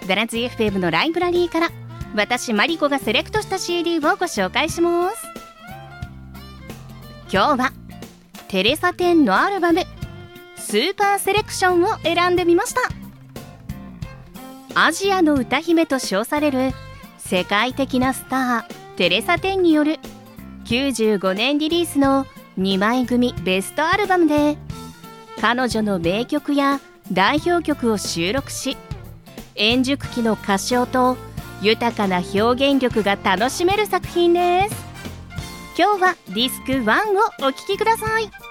ダラズ FM のライブラリーから私マリコがセレクトした CD をご紹介します。今日はテレサ・テンのアルバムスーパーセレクションを選んでみました。アジアの歌姫と称される世界的なスターテレサ・テンによる95年リリースの2枚組ベストアルバムで、彼女の名曲や代表曲を収録し、円熟期の歌唱と豊かな表現力が楽しめる作品です。今日はディスク1をお聴きください。